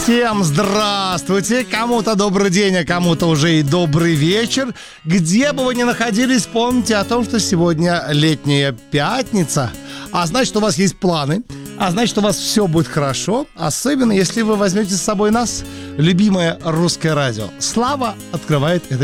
Всем здравствуйте! Кому-то добрый день, а кому-то уже и добрый вечер. Где бы вы ни находились, помните о том, что сегодня летняя пятница. А значит, у вас есть планы. А значит, у вас все будет хорошо. Особенно, если вы возьмете с собой нас, любимое русское радио. Слава открывает это